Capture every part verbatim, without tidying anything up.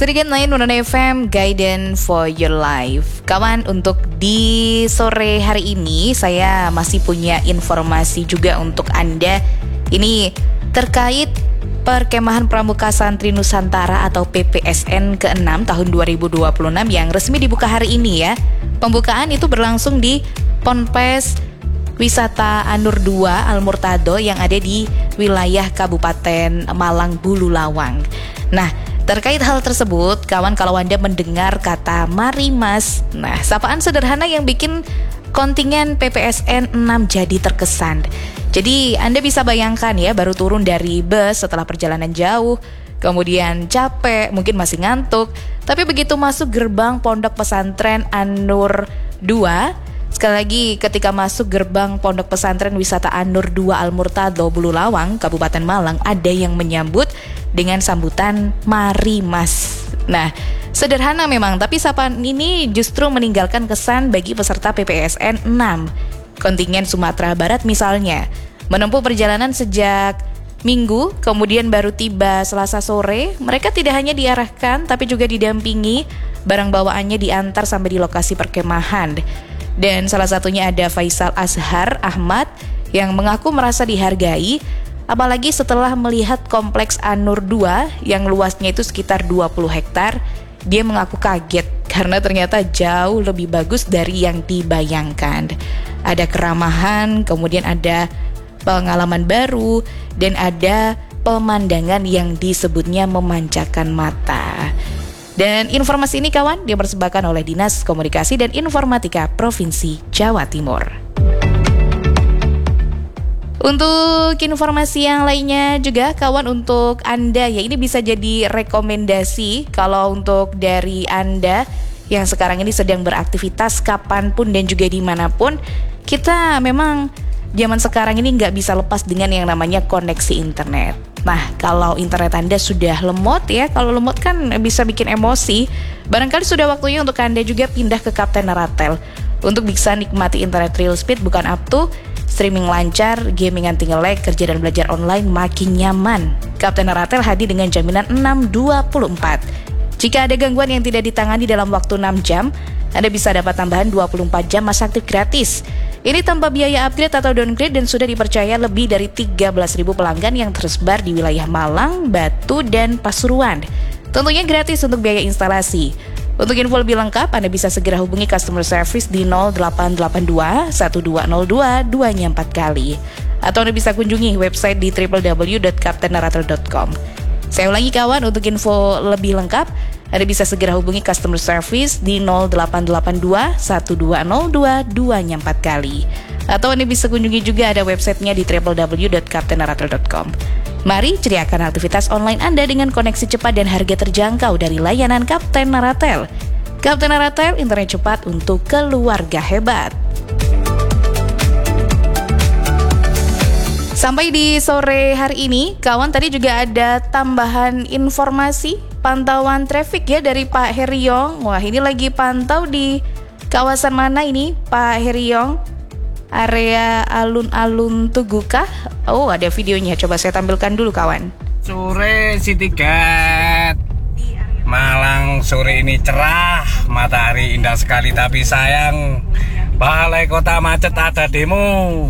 Sedikit lain Nona F M, Guidance for Your Life. Kawan, untuk di sore hari ini saya masih punya informasi juga untuk Anda. Ini terkait Perkemahan Pramuka Santri Nusantara atau P P S N keenam tahun dua ribu dua puluh enam yang resmi dibuka hari ini ya. Pembukaan itu berlangsung di Ponpes Wisata Anur dua Al Murtado yang ada di wilayah Kabupaten Malang Bululawang. Nah, terkait hal tersebut, kawan, kalau Anda mendengar kata Mari Mas, nah sapaan sederhana yang bikin kontingen P P S N enam jadi terkesan. Jadi Anda bisa bayangkan ya, baru turun dari bus setelah perjalanan jauh, kemudian capek, mungkin masih ngantuk, tapi begitu masuk gerbang Pondok Pesantren Anur dua, sekali lagi ketika masuk gerbang Pondok Pesantren Wisata Anur dua Al Murtado Bululawang, Kabupaten Malang, ada yang menyambut dengan sambutan Mari Mas. Nah, sederhana memang, tapi sapaan ini justru meninggalkan kesan bagi peserta P P S N enam. Kontingen Sumatera Barat misalnya, menempuh perjalanan sejak Minggu, kemudian baru tiba Selasa sore. Mereka tidak hanya diarahkan, tapi juga didampingi, barang bawaannya diantar sampai di lokasi perkemahan. Dan salah satunya ada Faisal Azhar Ahmad yang mengaku merasa dihargai, apalagi setelah melihat kompleks Anur dua yang luasnya itu sekitar dua puluh hektar. Dia mengaku kaget karena ternyata jauh lebih bagus dari yang dibayangkan. Ada keramahan, kemudian ada pengalaman baru, dan ada pemandangan yang disebutnya memanjakan mata. Dan informasi ini kawan dipersembahkan oleh Dinas Komunikasi dan Informatika Provinsi Jawa Timur. Untuk informasi yang lainnya juga kawan, untuk Anda ya, ini bisa jadi rekomendasi kalau untuk dari Anda yang sekarang ini sedang beraktivitas kapanpun dan juga dimanapun. Kita memang zaman sekarang ini nggak bisa lepas dengan yang namanya koneksi internet. Nah, kalau internet Anda sudah lemot ya, kalau lemot kan bisa bikin emosi, barangkali sudah waktunya untuk Anda juga pindah ke Kapten Naratel untuk bisa nikmati internet real speed bukan up to, streaming lancar, gaming anti nge-lag, kerja dan belajar online makin nyaman. Kapten Naratel hadir dengan jaminan enam dua puluh empat. Jika ada gangguan yang tidak ditangani dalam waktu enam jam, Anda bisa dapat tambahan dua puluh empat jam masa aktif gratis. Ini tanpa biaya upgrade atau downgrade dan sudah dipercaya lebih dari tiga belas ribu pelanggan yang tersebar di wilayah Malang, Batu, dan Pasuruan. Tentunya gratis untuk biaya instalasi. Untuk info lebih lengkap, Anda bisa segera hubungi customer service di nol delapan delapan dua satu dua nol dua dua nya empat kali. Atau Anda bisa kunjungi website di w w w dot kapten naratel dot com. Saya ulangi kawan, untuk info lebih lengkap, Anda bisa segera hubungi customer service di nol delapan delapan dua satu dua nol dua dua nya empat kali. Atau Anda bisa kunjungi juga ada websitenya di w w w dot kapten naratel dot com. Mari ceriakan aktivitas online Anda dengan koneksi cepat dan harga terjangkau dari layanan Kapten Naratel. Kapten Naratel, internet cepat untuk keluarga hebat. Sampai di sore hari ini, kawan, tadi juga ada tambahan informasi pantauan traffic ya dari Pak Heriong. Wah, ini lagi pantau di kawasan mana ini Pak Heriong? Area alun-alun Tugukah? Oh, ada videonya, coba saya tampilkan dulu kawan. Sore Sitigat Malang sore ini cerah, matahari indah sekali, tapi sayang balai kota macet, ada demo.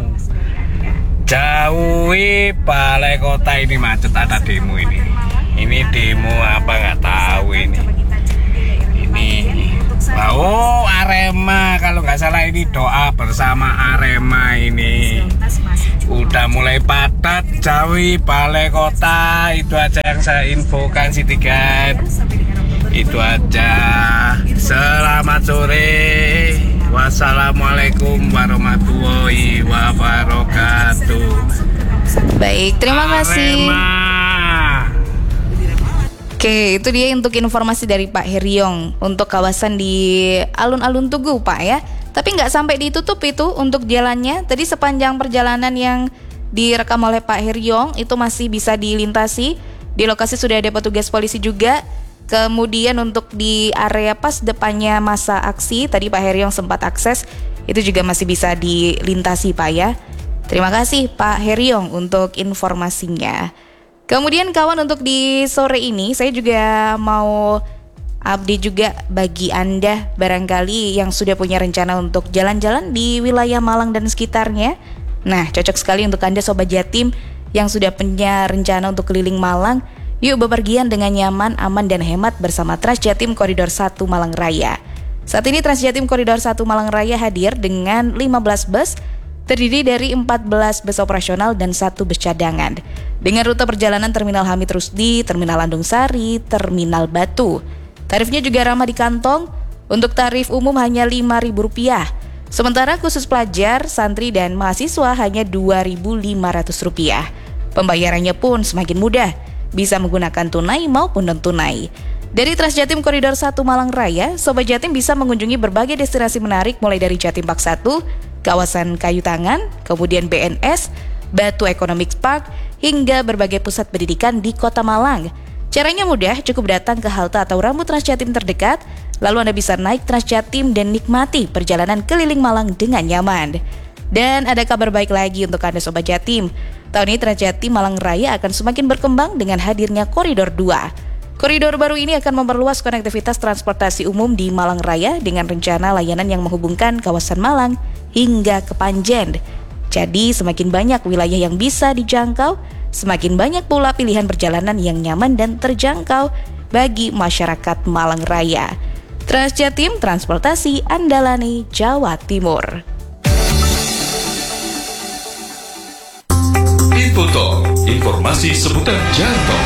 Jauhi balai kota ini macet, ada demo ini. Ini demo apa nggak tahu ini. Ini oh Arema, kalau nggak salah ini doa bersama Arema ini. Udah mulai padat, jauhi balai kota. Itu aja yang saya infokan Sitigat. Itu aja. Selamat sore. Wassalamualaikum warahmatullahi wabarakatuh. Baik, terima kasih. Arema. Oke, itu dia untuk informasi dari Pak Heriong untuk kawasan di alun-alun Tugu, Pak ya. Tapi nggak sampai ditutup itu untuk jalannya. Tadi sepanjang perjalanan yang direkam oleh Pak Heriong itu masih bisa dilintasi. Di lokasi sudah ada petugas polisi juga. Kemudian untuk di area pas depannya masa aksi, tadi Pak Heriong sempat akses, itu juga masih bisa dilintasi Pak ya. Terima kasih Pak Heriong untuk informasinya. Kemudian kawan, untuk di sore ini saya juga mau update juga bagi Anda barangkali yang sudah punya rencana untuk jalan-jalan di wilayah Malang dan sekitarnya. Nah, cocok sekali untuk Anda Sobat Jatim yang sudah punya rencana untuk keliling Malang. Yuk bepergian dengan nyaman, aman, dan hemat bersama Trans Jatim Koridor satu Malang Raya. Saat ini Trans Jatim Koridor satu Malang Raya hadir dengan lima belas bus, terdiri dari empat belas bus operasional dan satu bus cadangan. Dengan rute perjalanan Terminal Hamid Rusdi, Terminal Landung Sari, Terminal Batu. Tarifnya juga ramah di kantong, untuk tarif umum hanya lima ribu rupiah. Sementara khusus pelajar, santri, dan mahasiswa hanya dua ribu lima ratus rupiah. Pembayarannya pun semakin mudah, bisa menggunakan tunai maupun non-tunai. Dari Trans Jatim Koridor satu Malang Raya, Sobat Jatim bisa mengunjungi berbagai destinasi menarik mulai dari Jatim Park satu, kawasan Kayu Tangan, kemudian B N S, Batu Economic Park, hingga berbagai pusat pendidikan di Kota Malang. Caranya mudah, cukup datang ke halte atau rambu Trans Jatim terdekat, lalu Anda bisa naik Trans Jatim dan nikmati perjalanan keliling Malang dengan nyaman. Dan ada kabar baik lagi untuk Anda Sobat Jatim. Tahun ini Trans Jatim Malang Raya akan semakin berkembang dengan hadirnya Koridor dua. Koridor baru ini akan memperluas konektivitas transportasi umum di Malang Raya dengan rencana layanan yang menghubungkan kawasan Malang hingga ke Panjen. Jadi semakin banyak wilayah yang bisa dijangkau, semakin banyak pula pilihan perjalanan yang nyaman dan terjangkau bagi masyarakat Malang Raya. Trans Jatim, transportasi andalane Jawa Timur. Infotalk, informasi seputar Jalan Tol.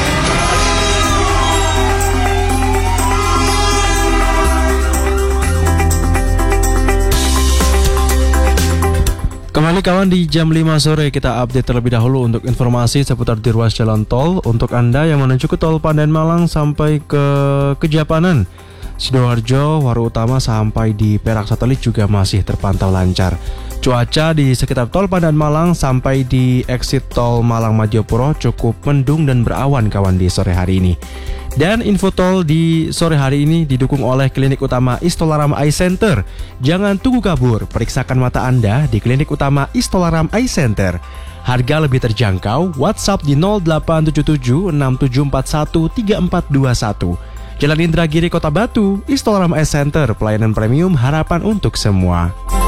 Kembali kawan, di jam lima sore kita update terlebih dahulu untuk informasi seputar di ruas jalan tol untuk Anda yang menuju ke tol Pandan Malang sampai ke Kejapanan, Sidoarjo, Waru Utama sampai di Perak Satelit juga masih terpantau lancar. Cuaca di sekitar tol Pandan Malang sampai di exit tol Malang Madiopuro cukup mendung dan berawan kawan di sore hari ini. Dan info tol di sore hari ini didukung oleh Klinik Utama Istolaram Eye Center. Jangan tunggu kabur, periksakan mata Anda di Klinik Utama Istolaram Eye Center. Harga lebih terjangkau, WhatsApp di nol delapan tujuh tujuh enam tujuh empat satu tiga empat dua satu. Jalan Indragiri Kota Batu, Istolaram Eye Center, pelayanan premium harapan untuk semua.